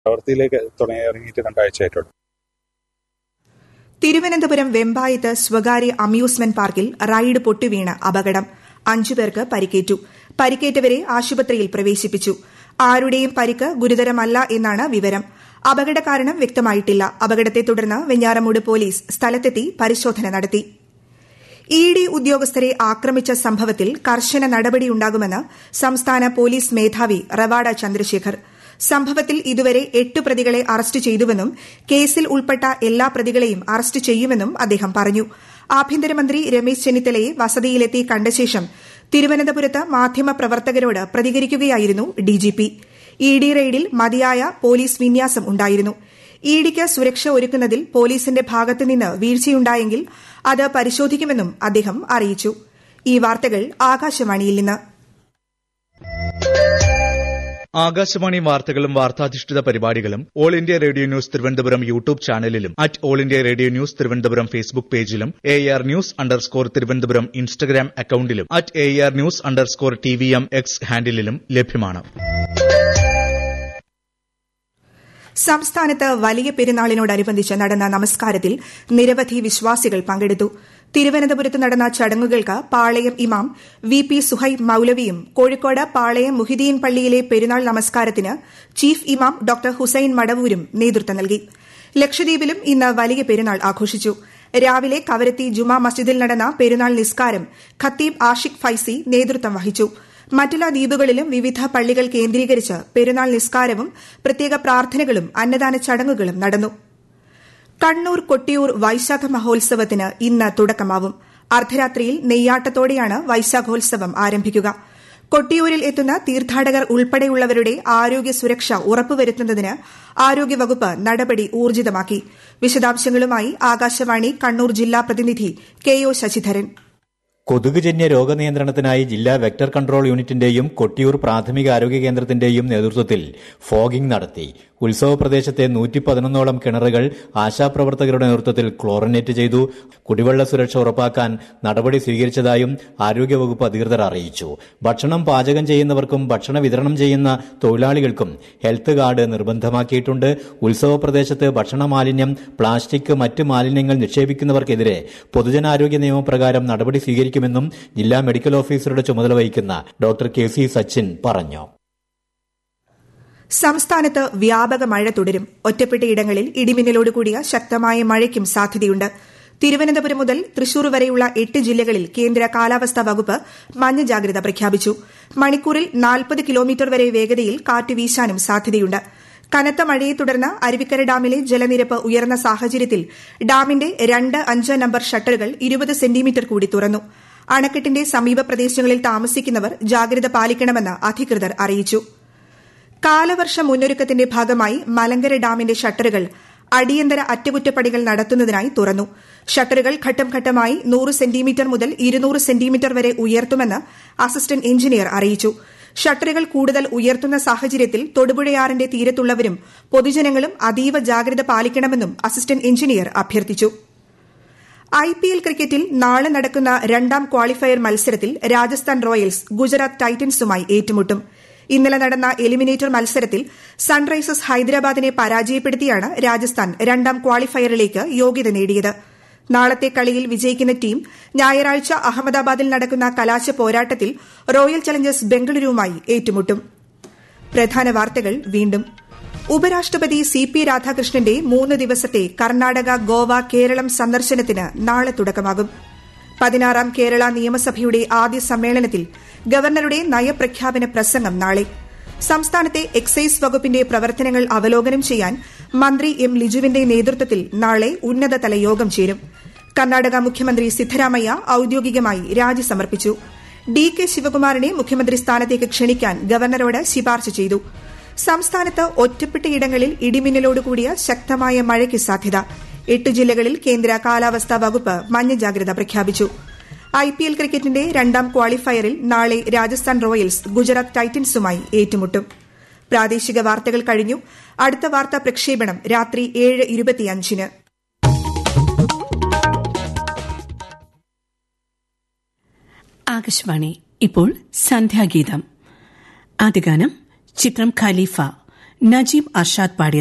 പ്രവൃത്തിയിലേക്ക് ഇറങ്ങിയിട്ട് 2 ആഴ്ചയായിട്ടുള്ളൂ. തിരുവനന്തപുരം വെമ്പായത്ത് സ്വകാര്യ അമ്യൂസ്മെന്റ് പാർക്കിൽ റൈഡ് പൊട്ടിവീണ് അപകടം. 5 പേർക്ക് പരിക്കേറ്റു. പരിക്കേറ്റവരെ ആശുപത്രിയിൽ പ്രവേശിപ്പിച്ചു. ആരുടെയും പരിക്ക് ഗുരുതരമല്ല എന്നാണ് വിവരം. അപകട കാരണം വ്യക്തമായിട്ടില്ല. അപകടത്തെ തുടർന്ന് വെഞ്ഞാറമൂട് പോലീസ് സ്ഥലത്തെത്തി പരിശോധന നടത്തി. ഇഡി ഉദ്യോഗസ്ഥരെ ആക്രമിച്ച സംഭവത്തിൽ കർശന നടപടിയുണ്ടാകുമെന്ന് സംസ്ഥാന പോലീസ് മേധാവി റവാഡ ചന്ദ്രശേഖർ. സംഭവത്തിൽ ഇതുവരെ 8 പ്രതികളെ അറസ്റ്റ് ചെയ്തുവെന്നും കേസിൽ ഉൾപ്പെട്ട എല്ലാ പ്രതികളെയും അറസ്റ്റ് ചെയ്യുമെന്നും അദ്ദേഹം പറഞ്ഞു. ആഭ്യന്തരമന്ത്രി രമേശ് ചെന്നിത്തലയെ വസതിയിലെത്തി കണ്ട ശേഷം തിരുവനന്തപുരത്ത് മാധ്യമപ്രവർത്തകരോട് പ്രതികരിക്കുകയായിരുന്നു ഡിജിപി. ഇഡി റെയ്ഡിൽ മതിയായ പോലീസ് വിന്യാസം ഉണ്ടായിരുന്നു. ഇഡിക്ക് സുരക്ഷ ഒരുക്കുന്നതിൽ പോലീസിന്റെ ഭാഗത്തുനിന്ന് വീഴ്ചയുണ്ടായെങ്കിൽ അത് പരിശോധിക്കുമെന്നും അദ്ദേഹം അറിയിച്ചു. ഈ വാർത്തകൾ ആകാശവാണിയിൽ നിന്ന്. ആകാശവാണി വാർത്തകളും വാർത്താധിഷ്ഠിത പരിപാടികളും all India radio news Thiruvananthapuram YouTube ചാനലിലും all India radio news Thiruvananthapuram Facebook പേജിലും AR News_ തിരുവനന്തപുരം ഇൻസ്റ്റഗ്രാം അക്കൌണ്ടിലും AR News_TVM X ഹാൻഡിലും ലഭ്യമാണ്. സംസ്ഥാനത്ത് വലിയ പെരുന്നാളിനോടനുബന്ധിച്ച് നടന്ന നമസ്കാരത്തിൽ നിരവധി വിശ്വാസികൾ പങ്കെടുത്തു. തിരുവനന്തപുരത്ത് നടന്ന ചടങ്ങുകൾക്ക് പാളയം ഇമാം VP സുഹൈബ് മൌലവിയും കോഴിക്കോട് പാളയം മുഹിദ്ദീൻ പള്ളിയിലെ പെരുന്നാൾ നമസ്കാരത്തിന് ചീഫ് ഇമാം ഡോക്ടർ ഹുസൈൻ മടവൂരും നേതൃത്വം നൽകി. ലക്ഷദ്വീപിലും ഇന്ന് വലിയ പെരുന്നാൾ ആഘോഷിച്ചു. രാവിലെ കവരത്തി ജുമാ മസ്ജിദിൽ നടന്ന പെരുന്നാൾ നിസ്കാരം ഖത്തീബ് ആഷിഖ് ഫൈസി നേതൃത്വം വഹിച്ചു. മറ്റുള്ള ദ്വീപുകളിലും വിവിധ പള്ളികൾ കേന്ദ്രീകരിച്ച് പെരുന്നാൾ നിസ്കാരവും പ്രത്യേക പ്രാർത്ഥനകളും അന്നദാന ചടങ്ങുകളും നടന്നു. കണ്ണൂർ കൊട്ടിയൂർ വൈശാഖ മഹോത്സവത്തിന് ഇന്ന് തുടക്കമാവും. അർദ്ധരാത്രിയിൽ നെയ്യാട്ടത്തോടെയാണ് വൈശാഖോത്സവം ആരംഭിക്കുക. കൊട്ടിയൂരിൽ എത്തുന്ന തീർത്ഥാടകർ ഉൾപ്പെടെയുള്ളവരുടെ ആരോഗ്യ സുരക്ഷ ഉറപ്പുവരുത്തുന്നതിന് ആരോഗ്യവകുപ്പ് നടപടി ഊർജിതമാക്കി. വിശദാംശങ്ങളുമായി ആകാശവാണി കണ്ണൂർ ജില്ലാ പ്രതിനിധി KO ശശിധരൻ. കൊതുകുജന്യ രോഗനിയന്ത്രണത്തിനായി ജില്ലാ വെക്ടർ കൺട്രോൾ യൂണിറ്റിന്റെയും കൊട്ടിയൂർ പ്രാഥമിക ആരോഗ്യ കേന്ദ്രത്തിന്റെയും നേതൃത്വത്തിൽ ഫോഗിംഗ് നടത്തി. ഉത്സവ പ്രദേശത്തെ 111ഓളം കിണറുകൾ ആശാപ്രവർത്തകരുടെ നേതൃത്വത്തിൽ ക്ലോറിനേറ്റ് ചെയ്തു. കുടിവെള്ള സുരക്ഷ ഉറപ്പാക്കാൻ നടപടി സ്വീകരിച്ചതായും ആരോഗ്യവകുപ്പ് അധികൃതർ അറിയിച്ചു. ഭക്ഷണം പാചകം ചെയ്യുന്നവർക്കും ഭക്ഷണ വിതരണം ചെയ്യുന്ന തൊഴിലാളികൾക്കും ഹെൽത്ത് കാർഡ് നിർബന്ധമാക്കിയിട്ടുണ്ട്. ഉത്സവ പ്രദേശത്ത് ഭക്ഷണ മാലിന്യം, പ്ലാസ്റ്റിക്, മറ്റ് മാലിന്യങ്ങൾ നിക്ഷേപിക്കുന്നവർക്കെതിരെ പൊതുജനാരോഗ്യ നിയമപ്രകാരം നടപടി സ്വീകരിക്കുമെന്നും ജില്ലാ മെഡിക്കൽ ഓഫീസറുടെ ചുമതല വഹിക്കുന്ന ഡോക്ടർ KC സച്ചിൻ പറഞ്ഞു. സംസ്ഥാനത്ത് വ്യാപക മഴ തുടരും. ഒറ്റപ്പെട്ടയിടങ്ങളിൽ ഇടിമിന്നലോടുകൂടിയ ശക്തമായ മഴയ്ക്കും സാധ്യതയുണ്ട്. തിരുവനന്തപുരം മുതൽ തൃശൂർ വരെയുള്ള 8 ജില്ലകളിൽ കേന്ദ്ര കാലാവസ്ഥാ വകുപ്പ് മഞ്ഞ ജാഗ്രത പ്രഖ്യാപിച്ചു. മണിക്കൂറിൽ 40 കിലോമീറ്റർ വരെ വേഗതയിൽ കാറ്റ് വീശാനും സാധ്യതയുണ്ട്. കനത്ത മഴയെ തുടർന്ന് അരുവിക്കര ഡാമിലെ ജലനിരപ്പ് ഉയർന്ന സാഹചര്യത്തിൽ ഡാമിന്റെ 2, 5 നമ്പർ ഷട്ടറുകൾ 20 സെന്റിമീറ്റർ കൂടി തുറന്നു. അണക്കെട്ടിന്റെ സമീപ പ്രദേശങ്ങളിൽ താമസിക്കുന്നവർ ജാഗ്രത പാലിക്കണമെന്ന് അധികൃതർ അറിയിച്ചു. കാലവർഷ മുന്നൊരുക്കത്തിന്റെ ഭാഗമായി മലങ്കര ഡാമിന്റെ ഷട്ടറുകൾ അടിയന്തര അറ്റകുറ്റപ്പണികൾ നടത്തുന്നതിനായി തുറന്നു. ഷട്ടറുകൾ ഘട്ടം ഘട്ടമായി 100 സെന്റിമീറ്റർ മുതൽ 200 സെന്റിമീറ്റർ വരെ ഉയർത്തുമെന്ന് അസിസ്റ്റന്റ് എഞ്ചിനീയർ അറിയിച്ചു. ഷട്ടറുകൾ കൂടുതൽ ഉയർത്തുന്ന സാഹചര്യത്തിൽ തൊടുപുഴയാറിന്റെ തീരത്തുള്ളവരും പൊതുജനങ്ങളും അതീവ ജാഗ്രത പാലിക്കണമെന്നും അസിസ്റ്റന്റ് എഞ്ചിനീയർ അഭ്യർത്ഥിച്ചു. IPL ക്രിക്കറ്റിൽ നാളെ നടക്കുന്ന 2ാം ക്വാളിഫയർ മത്സരത്തിൽ രാജസ്ഥാൻ റോയൽസ് ഗുജറാത്ത് ടൈറ്റൻസുമായി ഏറ്റുമുട്ടും. ഇന്നലെ നടന്ന എലിമിനേറ്റർ മത്സരത്തിൽ സൺറൈസേഴ്സ് ഹൈദരാബാദിനെ പരാജയപ്പെടുത്തിയാണ് രാജസ്ഥാൻ 2ാം ക്വാളിഫയറിലേക്ക് യോഗ്യത നേടിയത്. നാളത്തെ കളിയിൽ വിജയിക്കുന്ന ടീം ഞായറാഴ്ച അഹമ്മദാബാദിൽ നടക്കുന്ന കലാശ പോരാട്ടത്തിൽ റോയൽ ചലഞ്ചേഴ്സ് ബംഗളൂരുവുമായി ഏറ്റുമുട്ടും. പ്രധാന വാർത്തകൾ വീണ്ടും. ഉപരാഷ്ട്രപതി CP രാധാകൃഷ്ണന്റെ 3 ദിവസത്തെ കർണാടക, ഗോവ, കേരളം സന്ദർശനത്തിന് നാളെ തുടക്കമാകും. 16ാം കേരള നിയമസഭയുടെ ആദ്യ സമ്മേളനത്തിൽ ഗവർണറുടെ നയപ്രഖ്യാപന പ്രസംഗം നാളെ. സംസ്ഥാനത്തെ എക്സൈസ് വകുപ്പിന്റെ പ്രവർത്തനങ്ങൾ അവലോകനം ചെയ്യാൻ മന്ത്രി M. ലിജുവിന്റെ നേതൃത്വത്തിൽ നാളെ ഉന്നതതല യോഗം ചേരും. കർണാടക മുഖ്യമന്ത്രി സിദ്ധരാമയ്യ ഔദ്യോഗികമായി രാജി സമർപ്പിച്ചു. DK ശിവകുമാറിനെ മുഖ്യമന്ത്രി സ്ഥാനത്തേക്ക് ക്ഷണിക്കാൻ ഗവർണറോട് ശുപാർശ ചെയ്തു. സംസ്ഥാനത്ത് ഒറ്റപ്പെട്ടയിടങ്ങളിൽ ഇടിമിന്നലോടുകൂടിയ ശക്തമായ മഴയ്ക്ക് സാധ്യത. 8 ജില്ലകളിൽ കേന്ദ്ര കാലാവസ്ഥാ വകുപ്പ് മഞ്ഞ ജാഗ്രത പ്രഖ്യാപിച്ചു. IPL ക്രിക്കറ്റിന്റെ 2ാം ക്വാളിഫയറിൽ നാളെ രാജസ്ഥാൻ റോയൽസ് ഗുജറാത്ത് ടൈറ്റൻസുമായി ഏറ്റുമുട്ടും. പ്രാദേശിക വാർത്തകൾ കഴിഞ്ഞു. അടുത്ത വാർത്താ പ്രക്ഷേപണം രാത്രി 7:25. ആകാശവാണി. ഇപ്പോൾ സന്ധ്യാഗീതം. ആദ്യ ഗാനം ചിത്രം ഖലീഫ. നജീബ് അർഷാദ് പാടിയത്.